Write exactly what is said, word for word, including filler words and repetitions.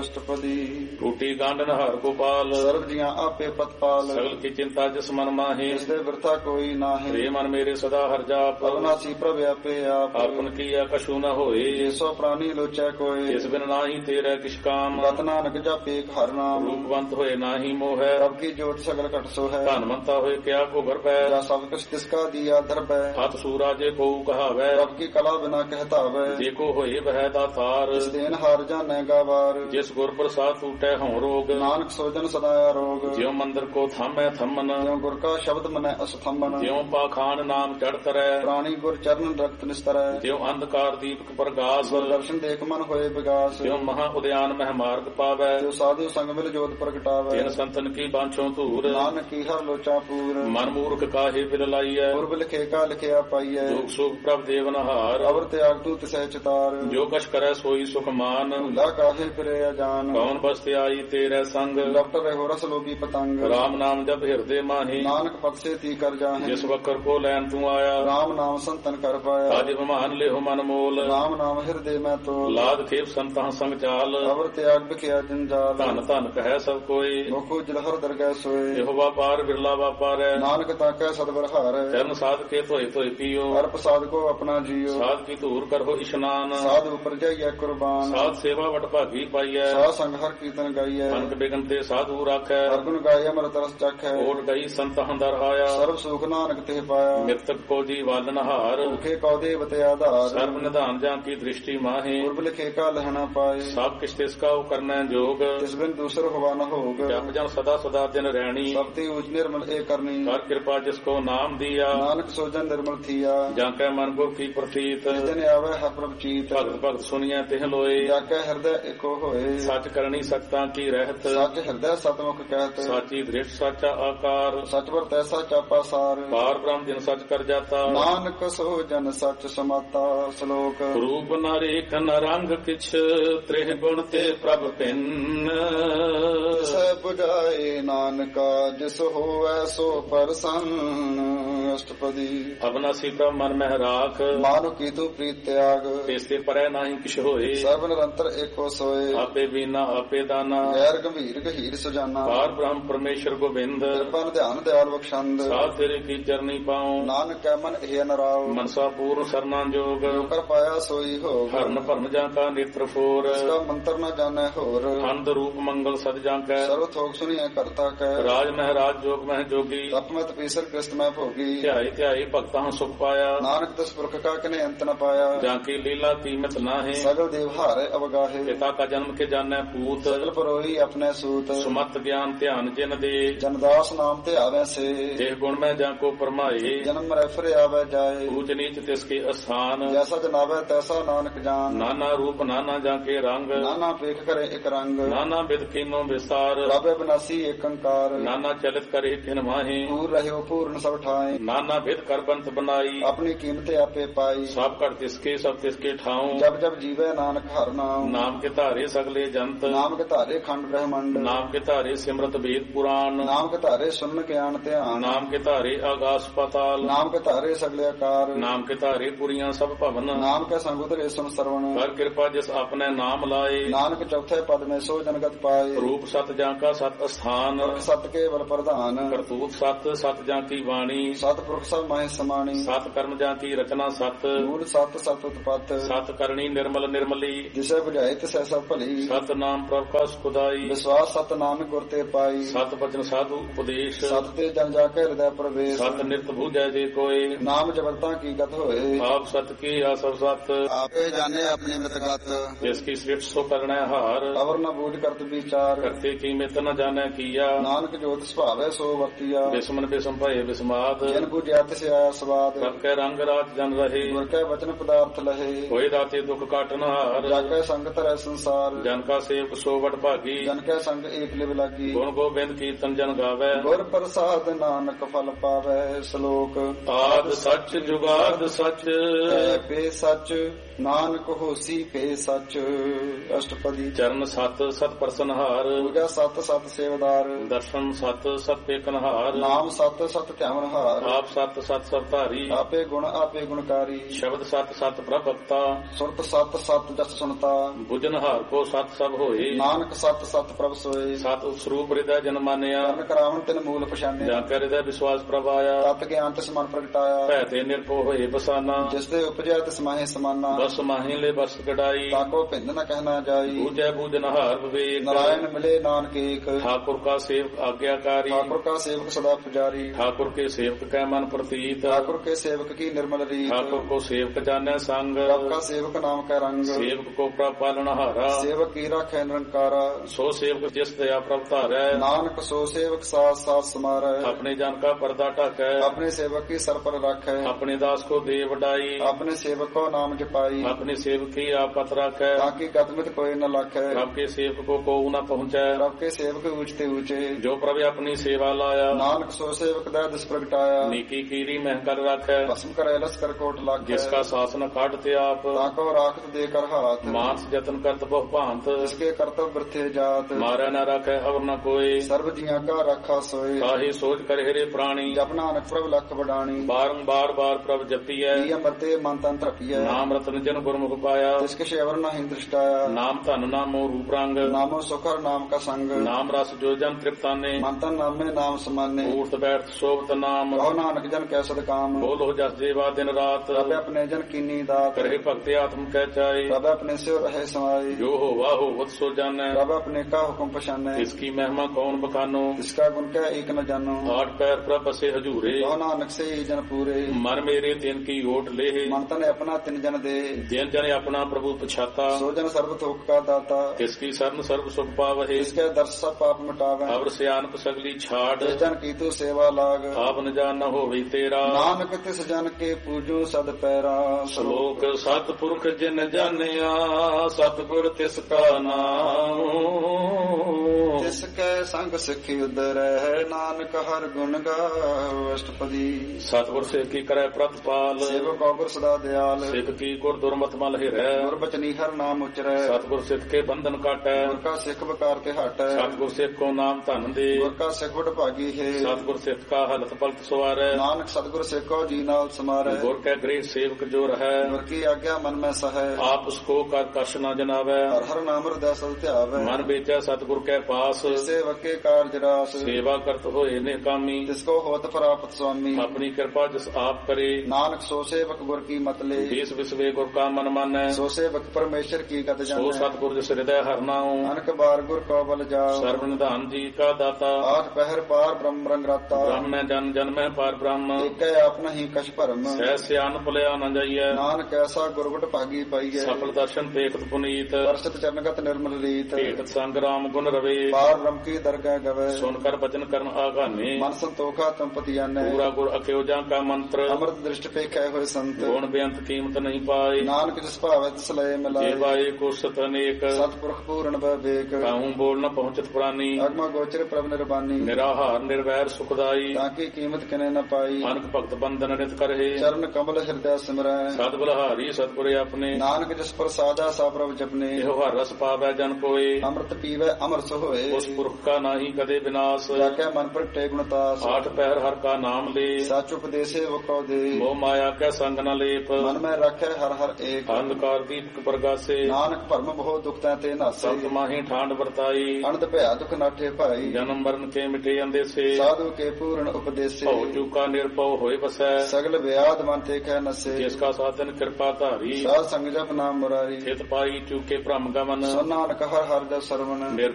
ਅਸ਼ਟਪਦੀ ਟੂਟੀ ਗਾਂਢ ਹਰ ਗੋਪਾਲ ਸਰਬ ਜੀਆਂ ਆਪੇ ਪਤਪਾਲ ਸਗਲ ਕੀ ਚਿੰਤਾ ਜਿਸ ਮਨ ਮਾਹੀ ਜਿਸ ਦੇ ਬਿਰਥਾ ਕੋਈ ਨਾਹੀ ਰੇ ਮਨ ਮੇਰੇ ਸਦਾ ਹਰ ਜਾਪ ਅਵਨਾਸੀ ਪ੍ਰਭ ਆਪੇ ਆਪ ਆਪਨ ਕੀਆ ਕਛੂ ਨ ਹੋਏ ਜਿਸੋ ਪ੍ਰਾਨੀ ਲੋਚੈ ਕੋਏ ਜਿਸ ਬਿਨ ਨਾਹੀ ਤੇਰਾ ਕਿਛ ਕਾਮ ਗਤ ਨਾਨਕ ਜਾਪੇ ਇੱਕ ਹਰ ਨਾਮ ਰੂਪਵੰਤ ਹੋਏ ਨਾਹੀ ਮੋਹੈ ਰਬ ਕੀ ਜੋਤ ਸਗਲ ਘਟ ਸੋ ਹੈ ਧਨਵੰਤਾ ਹੋਏ ਕਿਆ ਕੋ ਘਰ ਪੈ ਜਾ ਸਭ ਕੁਛ ਤਿਸ ਕਾ ਦੀਆ ਦਰਬੈ ਹੱਥ ਸੂਰਾ ਜੇ ਕੋ ਕਹਾਵੈ ਰਬ ਕੀ ਕਲਾ ਬਿਨਾ ਕਹਿਤਾਵੈ ਜੇ ਕੋ ਹੋਏ ਬਹਿ ਦਾਤਾਰ ਜਿਸ ਦੇਨ ਹਾਰ ਜਾਣੈ ਗਾਵਾਰ ਜਿਸ ਗੁਰ ਪ੍ਰਸਾਦ ਟੂਟੈ ਹਉ ਰੋਗ ਨਾਨਕ ਸੋਜਨ ਸਦਾ ਰੋਗ ਜਿਉ ਮੰਦਰ ਕੋ ਥਾਮੈ ਥੰਮਨ ਜਿਉ ਗੁਰ ਕਾ ਸ਼ਬਦ ਮਨੈ ਅਸਥੰਬਨ ਜਿਉ ਪਾਖਾਨ ਨਾਮ ਚੜ ਤਰੈ ਪ੍ਰਾਣੀ ਗੁਰ ਚਰਨ ਰਖਤ ਨਿਸਤਰੈ ਜਿਉ ਅੰਧਕਾਰ ਦੀਪਕ ਪ੍ਰਗਾਸ ਗੁਰ ਦਰਸ਼ਨ ਦੇਖ ਮਨ ਹੋਏ ਵਿਗਾਸ ਜਿਉ ਮਹਾ ਉਦਿਆਨ ਮਹਿ ਮਾਰਗ ਪਾਵੈ ਜੋ ਸਾਧੂ ਸੰਗ ਮਿਲ ਜੋਤ ਪ੍ਰਗਟਾਵੈ ਜਿਨ ਸੰਤਨ ਕੀ ਬਾਂਛੋ ਧੂਰ ਨਾਨਕ ਕੀ ਹਰ ਲੋਚਾ ਪੂਰ ਮਨ ਮੂਰਖ ਕਾਹੇ ਬਿਲ ਲਾਈਐ ਪੁਰਬ ਲਿਖੇ ਕਾ ਲਿਖਿਆ ਪਾਈਐ ਦੁਖ ਸੁਖ ਪ੍ਰਭ ਦੇਵਨ ਹਾਰ ਅਵਰ ਤਿਆਗ ਤੂ ਤਿਸੈ ਚਿਤਾਰ ਜੋ ਕਛ ਕਰੈ ਸੋਈ ਸੁਖ ਮਾਨ ਭੁਲਾ ਕਾਹੇ ਫਿਰੇ ਅਜਾਨ ਕੌਣ ਬਸਤਿ ਆਈ ਤੇਰੇ ਸੰਗ ਡਾਕਟਰ ਰਹਿ ਰਸ ਲੋਭੀ ਪਤੰਗ ਰਾਮ ਨਾਮ ਜਪ ਹਿਰਦੇ ਮਾਹੀ ਨਾਨਕ ਪਦ ਸੇ ਤੀ ਕਰ ਜਾਹੇ ਜਿਸ ਵਕਰ ਕੋ ਲੈਣ ਤੂੰ ਆਇਆ ਰਾਮ ਨਾਮ ਸੰਤਨ ਕਰ ਪਾਇਆ ਅਜ ਬਿਮਾਨ ਲਿਹੁ ਮਨ ਮੋਲ ਰਾਮ ਨਾਮ ਹਿਰਦੇ ਮੈਂ ਤੋ ਲਾਦ ਖੇਪ ਸੰਤਾਂ ਸੰਗ ਚਾਲ ਅਵਰ ਤਿਆਗ ਬਿਖਿਆ ਜੰਜਾਲ ਧਨ ਧਨ ਕਹੈ ਸਭ ਕੋਈ ਮੁਖੋ ਜਲਹਰ ਦਰਗਹਿ ਸੋਏ ਇਹੋ ਵਾਪਾਰ ਬਿਰਲਾ ਵਾਪਾਰੈ ਨਾਨਕ ਤਾਕੈ ਸਤਿਗੁਰ ਹਾਰੈ ਚਰਨ ਸਾਧ ਕੇ ਧੋਏ ਧੋਏ ਪੀਓ ਹਰ ਪ੍ਰਸਾਦ ਕੋ ਆਪਣਾ ਜੀਓ ਸਾਧ ਕੀ ਧੂਰ ਕਰੋ ਇਸ਼ਨਾਨ ਸਾਧ ਉਪਰ ਜਾਈਐ ਕੁਰਬਾਨ ਸਾਧ ਸੇਵਾ ਵਟ ਭਾਗੀ ਪਾਈਐ ਸਾਧ ਸੰਗ ਹਰ ਕੀਰਤਨ ਗਾਈਐ ਅਨਕ ਬਿਗਨ ਤੇ ਸਾਧੂ ਰਾਖੈ ਹਰ ਗੁਣ ਗਾਏ ਅਮਰਤ ਰਸ ਚਖੈ ਓਟ ਗਈ ਸੰਤ ਹੰਦਰ ਆਇਆ ਸਰਬ ਸੁਖ ਨਾਨਕ ਤੇ ਪਾਇਆ ਮਿਰਤਕ ਕੋ ਜੀ ਵਾਲਨ ਹਾਰ ਭੁਖੇ ਕਉ ਦੇਵ ਤੇ ਆਧਾਰ ਸਰਬ ਨਿਧਾਨ ਜਾਂ ਕੀ ਦ੍ਰਿਸ਼ਟੀ ਮਾਹੇ ਪੁਰਬ ਲਿਖੇ ਕਾ ਲਹਣਾ ਪਾਏ ਸਭ ਕਿਛ ਤਿਸ ਕਾ ਕਰਨਾ ਜੋਗ ਤਿਸ ਬਿਨ ਦੂਸਰ ਹੋਵਾ ਨ ਹੋਗ ਜਪ ਜਨ ਸਦਾ ਸਦਾ ਦਿਨ ਰਹਿਣੀ ਸਭ ਤੇ ਉਜ ਨਿਰਮਲ ਏ ਕਰਨੀ ਕਰ ਕਿਰਪਾ ਜਿਸ ਕੋ ਨਾਮ ਦਿਆ ਨਾਨਕ ਸੋਜਨ ਨਿਰਮਲ ਥੀਆ ਜਾਂ ਕੈ ਮਨ ਕੋ ਕੀ ਪ੍ਰਤੀਤ ਜਿਸ ਦਿਨ ਆਵੇ ਹਰ ਪ੍ਰਭ ਚੀਤ ਭਗਤ ਭਗਤ ਸੁਣੀਐ ਤਿਹ ਲੋਏ ਜਾ ਕੇ ਹਿਰਦੈ ਏਕੋ ਹੋਏ ਸੱਚ ਕਰਨੀ ਸਤਾਂ ਕੀ ਰਹਿਤ ਸੱਚ ਹਿਰਦੈ ਸਤਮੁਖ ਕਹਿਤ ਸਾਚੀ ਦ੍ਰਿਸ਼ਟ ਸਾਚਾ ਆਕਾਰ ਸਚ ਵਰ ਤੈਸਾ ਚਾਪਾ ਸਾਰ ਪਾਰ ਬ੍ਰਹਮ ਜਿਨ ਸੱਚ ਕਰ ਜਾਤਾ ਨਾਨਕ ਸੋਜਨ ਸਚ ਸਮਾਤਾ ਸ਼ਲੋਕ ਰੂਪ ਨ ਰੇਖ ਨ ਰੰਗ ਕਿਛ ਤ੍ਰਿਹ ਗੁਣ ਤੇ ਪ੍ਰਭ ਪਿੰਨ ਸੈ 부ਝਾਏ ਨਾਨਕਾ ਜਿਸ ਹੋਵੈ ਸੋ ਪਰਸੰਨ ਅਸ਼ਟਪਦੀ ਅਬਨਾਸੀ ਪ੍ਰਭ ਮਨ ਮਹਿ ਰਾਖ ਮਾਨੁ ਕੀ ਤੂ ਪ੍ਰੀਤ ਤਿਆਗ ਤਿਸ ਤੇ ਪਰੈ ਨਾਹੀ ਕਿਛ ਹੋਏ ਸਰਬ ਨਿਰੰਤਰ ਏਕੋ ਸੋਏ ਆਪੇ ਬੀਨਾ ਆਪੇ ਦਾਨਾ ਗੈਰ ਗੰਭੀਰ ਗਹੀਰ ਸੁਜਾਨਾ ਪਾਰ ਬ੍ਰਹਮ ਪਰਮੇਸ਼ਰ ਗੋਬਿੰਦ ਕਿਰਪਾ ਧਿਆਨ ਦਿਆਲ ਬਖਸ਼ੰਦ ਸਾਧ ਤੇਰੇ ਕੀ ਚਰਨੀ ਪਾਉ ਨਾਨਕ ਕੈ ਮਨ ਇਹ ਨਰਾਉ ਮਨਸਾ ਪੂਰਨ ਸਰਨਾ ਜੋਗ ਕਰ ਪਾਇਆ ਸੋਈ ਹੋ ਹਰਨ ਭਰਨ ਜਾਂ ਕਾ ਨੇਤਰ ਫੋਰ ਇਸਕਾ ਮੰਤਰ ਨ ਜਾਣੈ ਹੋਰ ਅੰਧ ਰੂਪ ਮੰਗਲ ਸਦ ਜਾਂ ਕੈ ਸਰਵ ਥੋਕ ਸੁਣੀਐ ਕਰਤਾ ਕੈ ਰਾਜ ਮਹਿਰਾਜ ਜੋਗ ਮਹਿ ਜੋਗੀ ਤਪਮਤ ਪੀਸਰ ਕ੍ਰਿਸਤ ਮੈਂ ਭੋਗੀ ਧਿਆਈ ਧਿਆਈ ਭਗਤਾਂ ਸੁਖ ਪਾਇਆ ਨਾਨਕ ਦਸ ਪੁਰਖ ਕਾ ਕਨੇ ਅੰਤ ਨ ਪਾਇਆ ਜਾਂ ਕੀ ਲੀਲਾ ਕੀਮਤ ਨਾਹੇ ਸਗਲ ਦੇਵ ਹਾਰੇ ਅਵਗਾਹੇ ਪਿਤਾ ਕਾ ਜਨਮ ਕੇ ਜਾਣੈ ਪੂਤ ਸਗਲ ਪਰੋਈ ਆਪਣੇ ਸੂਤ ਸੁਮਤ ਗਿਆਨ ਧਿਆਨ ਜਿਨ ਦੇ ਜਨਦਾਸ ਨਾਮ ਤੇ ਆਵੇ ਸੇ ਜੇ ਗੁਣ ਮੈਂ ਜਾਂ ਕੋ ਪਰਮਾਏ ਜਨਮ ਰੈਫਰ ਆਵੇ ਜਾਏ ਊਚ ਨੀਚ ਤਿਸ ਕੇ ਅਸਥਾਨ ਜੈਸਾ ਜਨਾਵੇ ਤੈਸਾ ਨਾਨਕ ਜਾਨ ਨਾਨਾ ਰੂਪ ਨਾਨਾ ਜਾਂ ਕੇ ਰੰਗ ਨਾਨਾ ਵੇਖ ਕਰੇ ਇੱਕ ਰੰਗ ਨਾਨਾ ਬਿਦ ਕੀਨੋ ਵਿਸਾਰ ਰਾਬੇ ਬਨਾਸੀ ਏਕ ਅੰਕਾਰ ਨਾਨਾ ਚਲਿਤ ਕਰੇ ਤਿਨ ਮਾਹੇ ਪੂਰ ਰਹਿਓ ਪੂਰਨ ਸਭ ਠਾਏ ਨਾਨਾ ਬਿਦ ਕਰ ਬੰਤ ਬਨਾਈ ਆਪਣੀ ਕੀਮਤ ਆਪੇ ਪਾਈ ਸਭ ਕਰ ਤਿਸ ਕੇ ਸਭ ਤਿਸ ਕੇ ਠਾਉ ਜਬ ਜਬ ਜੀਵੇ ਨਾਨਕ ਹਰ ਨਾਮ ਨਾਮ ਕੇ ਧਾਰੇ ਸਗਲੇ ਜੰਤ ਨਾਮ ਕੇ ਧਾਰੇ ਖੰਡ ਬ੍ਰਹਮੰਡ ਨਾਮ ਕੇ ਧਾਰੇ ਸਿਮਰਤ ਵੇਦ ਪੁਰਾਣ ਨਾਮ ਕੇ ਧਾਰੇ ਸੁਨ ਗਿਆਨ ਧਿਆਨ ਨਾਮ ਕੇ ਧਾਰੇ ਆਗਾਸ ਪਤਾਲ ਨਾਮ ਕੇ ਧਾਰੇ ਸਗਲੇ ਆਕਾਰ ਨਾਮ ਕੇ ਧਾਰੇ ਪੁਰੀਆਂ ਸਭ ਭਵਨ ਨਾਮ ਕੇ ਸੰਗ ਉਤਰੇ ਸੁਨ ਸਰਵਣ ਕਰ ਕਿਰਪਾ ਜਿਸ ਆਪਣੇ ਨਾਮ ਲਾਏ ਨਾਨਕ ਚੌਥੇ ਪਦ ਮੈਂ ਸੋ ਜਨਗਤ ਪਾਏ ਰੂਪ ਸਤ ਜਾਂ ਕਾ ਸਤ ਅਸਥਾਨ ਪੁਰਖ ਸਤ ਕੇਵਲ ਪ੍ਰਧਾਨ ਕਰਤੂਤ ਸਤ ਸਤ ਜਾਂ ਕੀ ਬਾਣੀ ਸਤ ਪੁਰਖ ਸਭ ਮਾਹਿ ਸਮਾਣੀ ਸਤ ਕਰਮ ਜਾਂ ਕੀ ਰਚਨਾ ਸਤ ਮੂਲ ਸਤ ਸਤ ਉਤਪਤ ਸਤ ਕਰਨੀ ਨਿਰਮਲ ਨਿਰਮਲੀ ਜਿਸੇ ਬੁਝਾਏ ਤਿਸੈ ਸਭ ਭਲੀ ਸਤ ਨਾਮ ਪ੍ਰਭ ਕਾ ਸੁਖਦਾਈ ਵਿਸ਼ਵਾਸ ਸਤ ਨਾਨਕ ਗੁਰ ਤੇ ਪਾਈ ਸਤ ਬਚਨ ਸਾਧੂ ਉਪਦੇਸ਼ ਸਤ ਤੇ ਜਨ ਜਾ ਕੇ ਹਿਰਦੈ ਪ੍ਰਵੇਸ਼ ਸਤ ਨਿਰਤ ਬੂਝੈ ਜੇ ਕੋਏ ਨਾਮ ਜਬਰਤਾ ਕੀ ਗਤ ਹੋਏ ਆਪ ਸਤ ਕੀ ਆਸਵ ਸਤ ਆਪੇ ਜਾਣੇ ਆਪਣੀ ਮਿਤਗਤ ਜਿਸ ਕੀ ਸ੍ਰਿਸ਼ਟ ਸੋ ਕਰਣੈ ਹਾਰ ਅਵਰ ਨ ਬੂਝ ਕਰਤ ਵਿਚਾਰ ਕਰਤੇ ਕੀ ਮਿਤ ਨ ਜਾਣੈ ਕੀਆ ਨਾਨਕ ਜੋਤ ਸੁਭਾਵੈ ਸੋ ਵਰਤੀਆ ਬਿਸਮਨ ਬਿਸਮ ਭਏ ਬਿਸਮਾਦ ਜਨ ਬੁਝਿਆ ਤਿਸ ਆਇਆ ਸਵਾਦ ਸਭ ਕੈ ਰੰਗ ਰਾਜ ਜਨ ਰਹੇ ਗੁਰ ਕੈ ਵਚਨ ਪਦਾਰਥ ਲਹੇ ਹੋਏ ਦਾਤੇ ਦੁਖ ਕਾਟਨ ਹਾਰ ਜਾ ਕੇ ਸੰਗ ਧਰੈ ਸੰਸਾਰ ਜਨ ਕਾ ਸੇਵਕ ਸੋ ਵਡ ਭਾਗੀ ਜਨ ਕੈ ਸੰਗ ਏਕ ਲਿਵ ਲਾਗੀ ਗੁਣ ਗੋਬਿੰਦ ਕੀਰਤਨ ਜਨ ਗਾਵੈ ਗੁਰ ਪ੍ਰਸਾਦ ਨਾਨਕ ਫਲ ਪਾਵੈ ਸ਼ਲੋਕ ਆਦ ਸੱਚ ਜੁਗਾਦ ਸੱਚ ਹੈ ਪੇ ਸੱਚ ਨਾਨਕ ਹੋਸੀ ਪੇ ਸੱਚ ਅਸ਼ਟਪਦੀ ਚਰਨ ਸਤ ਸਤ ਪਰਸਨਹਾਰ ਪੂਜਾ ਸਤ ਸਤ ਸੇਵਦਾਰ ਦਰਸ਼ਨ ਸਤ ਸਤ ਪੇਕਨਹਾਰ ਨਾਮ ਸਤ ਸਤ ਧਿਆਵਨਹਾਰ ਆਪ ਸਤ ਸਤ ਸਭ ਧਾਰੀ ਆਪੇ ਗੁਣ ਆਪੇ ਗੁਣਕਾਰੀ ਸ਼ਬਦ ਸਤ ਸਤ ਪ੍ਰਭ ਭਗਤਾ ਸੁਰਤ ਸਤ ਸਤ ਜਸ ਸੁਣਤਾ ਬੁਝਨਹਾਰ ਕੋ ਸਤ ਸਭ ਹੋਏ। ਨਾਨਕ ਸਤ ਸਤ ਪ੍ਰਭ ਸੋਏ। ਸਤ ਸਰੂਪ ਹਿਰਦੈ ਜਨ ਮਾਨਿਆ। ਕਰਨ ਕਰਾਵਣ ਤਿਨ ਮੂਲ ਪਛਾਨਿਆ। ਜਾਂ ਕੈ ਹਿਰਦੈ ਵਿਸ਼ਵਾਸ ਪ੍ਰਭ ਆਇਆ। ਤਤ ਗਿਆਨ ਤਿਸ ਮਨ ਪ੍ਰਗਟਾਇਆ। ਭੈ ਤੇ ਨਿਰਭਉ ਹੋਏ ਬਸਾਨਾ। ਜਿਸ ਦੇ ਉਪਜਿਆ ਤਿਸ ਮਾਹੇ ਸਮਾਨਾ। ਬਸ ਮਾਹੀ ਲੈ ਬਸ ਕਢਾਈ। ਤਾਕੋ ਭਿੰਨ ਨ ਕਹਿਣਾ ਜਾਈ। ਬੂਝੈ ਬੂਝਨਹਾਰ ਵਿਵੇਕ। ਨਾਰਾਇਣ ਮਿਲੇ ਨਾਨਕ ਏਕ। ठाकुर का सेवक आज्ञाकारी। ठाकुर का सेवक सदा पुजारी। ठाकुर के सेवक कै मन प्रतीत। ठाकुर के सेवक की निर्मल रीत। ठाकुर को सेवक जाने संग। प्रभ का सेवक नाम का रंग। सेवक को प्रभ पालनहारा। सेवक की राखै निरंकारा। सो सेवक जिस दया प्रभ धारै। नानक सो सेवक साथ साथ समारै। अपने जन का पर्दा ढकै। अपने सेवक की सर पर राखै। अपने दास को दे वडाई। अपने सेवक को नाम जपाई। अपने सेवक की आपत राखै। ताकि गतमित कोई न लाखै। प्रभ के सेवक को को न पहुँचै। प्रभ के सेवक ऊंचते ऊंचे। जो प्रभु अपनी सेवा लाया। नानक सो सेवक दा दिस प्रगटाया। नीकी कीरी मह कर राखै। भस्म करे लस कर कोट लाखै। जिसका शासन काटते आप। ताको राखत दे कर हाथ। मानस जतन करत बहु भांत। जिसके कर्तव्य वृथे जात। मारै न राखै अवर न कोई। सर्व जिया का रखा सोए। काहे सोच कर हेरे प्राणी। जप नानक प्रभ लख बडाणी। बारंबार बार प्रभ जपियै। अमरते मन तन तृपियै। नाम रतन जन गुरमुख पाया। जिसके शेवर न हिं दृष्टाया। नाम धन नामो रूप रंग। नामो सुखर नाम का संग। नाम रस जो जन तृप्ताने। मंतन नामे नाम समाने। उठ बैठ शोभत नाम। कहो नानक जन कैसद काम। बोलो जस जेवा दिन रात। प्रभ अपने जन कीनी दात। करे भक्ति आत्म कह चाहे। प्रभ अपने से रहे समाये। जो हो वाह हो वत सो जाने। प्रभ अपने का हुक्म पछाने। इसकी महिमा कौन बखानो। इसका गुण क्या एक न जानो। आठ पैर प्रभ बसे हजूरे। कहो नानक से ही जन पूरे। मन मेरे तिन की ओट ले। मंतन अपना तिन जन दे। जिन जन अपना प्रभु पछाता। सो जन सर्व थोक का दाता। किसकी शरण सर्व सुख पावहे। इसके दर्श सब पाप मिटावे। अवर सियानप सगली छाड़। जिस जन की तू सेवा लाग। आप न जान न होवे तेरा। नानक तिस जन के पूजो सद पैरा। श्लोक सतपुरख जिन जानिया। सतगुर तिसका नाम। तिसके संग सिखी उदर है। नानक हर गुण गाओ अष्टपदी। सतगुर से की करे प्रतिपाल। सेवक गुर सदा दयाल। सिख की गुर दुर्मत मल हिरै। गुर बचनी हर नाम उचरै। सतगुर सिख के बंधन काटै। गुर का सिख बकार के हटै। सतगुर सिख को नाम धन दे। गुर का सिख बड़ भागी है। सतगुर सिख का हलत पलत सवारै। नानक सतगुर सिख को जी नाल समारै। गुर के गृह सेवक जो रहै। गुर की आज्ञा मन में सहै। आप उसको कर कष्ट न जनावै। हर हर नाम हृदय सल ध्यावै। मन बेचा सतगुर के पास। सेवक के कार्य रास। सेवा करत होए निकामी। जिसको होत प्राप्त स्वामी। अपनी कृपा जिस आप करे। नानक सो सेवक गुर की मत ले। देश विश्वे गुर का मन मानै। सो सेवक परमेश्वर की गत जानै। सो सतगुर जिस हृदय हर नाऊ। अनक बार गुर को बल जाओ। सर्व निधान जी का दाता। आठ पहर पार ब्रह्म रंग राता। ब्रह्म जन जन में पार ब्रह्म। एक अपना ही कछ भरम। सह सियान भुलिया न जाइए। नानक ऐसा गुरगुट भागी पाइए। सफल दर्शन देखत पुनीत। वर्षित चरणगत निर्मल रीत। भेटत संग राम गुण रवे। पार ब्रह्म की दरगाह गवे। सुनकर वचन करन आगाने। मन संतोखा तुम पति जाने। पूरा गुर अक्योजा का मंत्र। अमृत दृष्टि पे कह हुए संत। गुण बेअंत कीमत नहीं पाए। नानक जिस भावे तिस लय मिलाए। जेवाए को सत अनेक। सतपुरख पूर्ण विवेक। कहूँ बोल न पहुंचत प्राणी। अगम गोचर प्रभ निर्बानी। निराहार निर्वैर सुखदाई। ताकि कीमत किने न पाई। अनक भक्त बंधन नित करहे। चरण कमल हृदय सिमरै। सद बलहारी सतगुर अपने। नानक जिस पर सादा सा प्रभ जपने। एहो हर रस पावै जन कोय। अमृत पीवै अमर सोए। उस पुरख का नाही कदे विनाश। जाके मन पर टे गुणतास। आठ पहर हर का नाम ले। सच उपदेशे वो कौ दे। मोह माया के संग न लेप। मन में रखे हर हर एक। अंधकार दीपक प्रगासे। नानक भरम बहु दुख ते नासे। संत माही ठांड वर्ताई। अनंत भया दुख नाठे भाई। जन्म मरण के मिटे अंदेसे। साधु के पूर्ण उपदेशे। भव चूका निर्भव होय बसै। सगल व्याध मन ते कह नसे। जिसका साधन कृपा धारी। साध संग जप नाम मुरारी। हित पाई चूके भ्रम गमन। सो नानक हर हर जस सरवण।